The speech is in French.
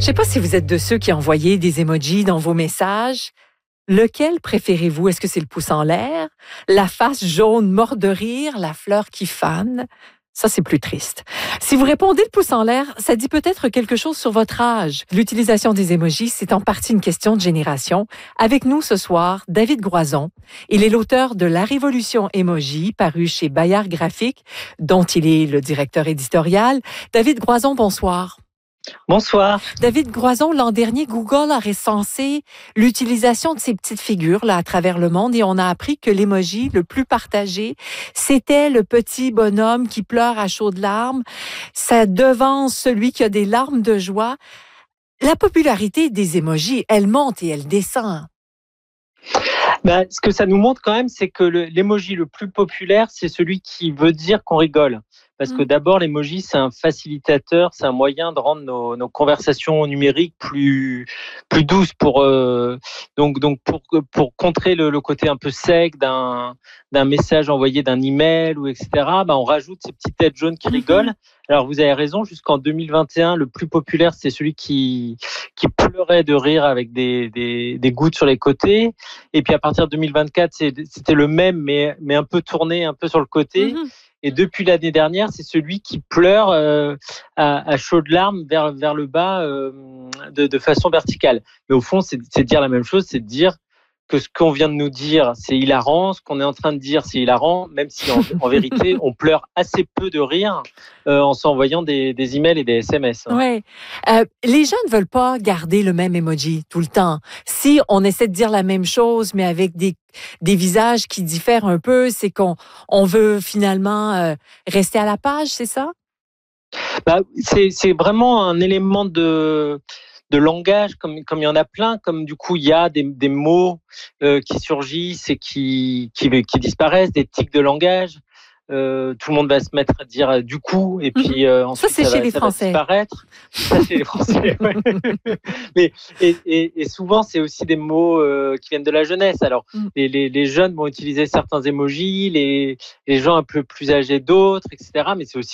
sais pas si vous êtes de ceux qui envoyaient des emojis dans vos messages. Lequel préférez-vous? Est-ce que c'est le pouce en l'air, la face jaune mort de rire, la fleur qui fane? Ça, c'est plus triste. Si vous répondez le pouce en l'air, ça dit peut-être quelque chose sur votre âge. L'utilisation des emojis, c'est en partie une question de génération. Avec nous ce soir, David Groison. Il est l'auteur de La Révolution Emoji, paru chez Bayard Graphique, dont il est le directeur éditorial. David Groison, bonsoir. Bonsoir. David Groison, l'an dernier, Google a recensé l'utilisation de ces petites figures là à travers le monde et on a appris que l'emoji le plus partagé, c'était le petit bonhomme qui pleure à chaudes larmes. Ça devance celui qui a des larmes de joie. La popularité des emojis, elle monte et elle descend. Ce que ça nous montre quand même, c'est que l'emoji le plus populaire, c'est celui qui veut dire qu'on rigole. Parce que d'abord, l'emoji, c'est un facilitateur, c'est un moyen de rendre nos conversations numériques plus douces pour contrer le côté un peu sec d'un message envoyé d'un email ou etc. On rajoute ces petites têtes jaunes qui rigolent. Alors vous avez raison, jusqu'en 2021, le plus populaire, c'est celui qui pleurait de rire avec des gouttes sur les côtés. Et puis à partir de 2024, c'était le même, mais un peu tourné, un peu sur le côté. Et depuis l'année dernière, c'est celui qui pleure à chaudes larmes vers le bas de façon verticale. Mais au fond, c'est dire la même chose, c'est de dire que ce qu'on vient de nous dire, c'est hilarant, ce qu'on est en train de dire, c'est hilarant, même si en vérité, on pleure assez peu de rire en s'envoyant des emails et des SMS. Oui. Les gens ne veulent pas garder le même emoji tout le temps. Si on essaie de dire la même chose, mais avec des visages qui diffèrent un peu, c'est qu'on veut finalement rester à la page, c'est ça? C'est vraiment un élément de langage, comme il y en a plein, comme du coup il y a des mots qui surgissent et qui disparaissent, des tics de langage. Tout le monde va se mettre à dire du coup et puis ensuite ça, c'est chez les Français. Va disparaître. Ça c'est les Français. Ouais. Mais et souvent c'est aussi des mots qui viennent de la jeunesse. Alors les jeunes vont utiliser certains emojis, les gens un peu plus âgés d'autres, etc. Mais c'est aussi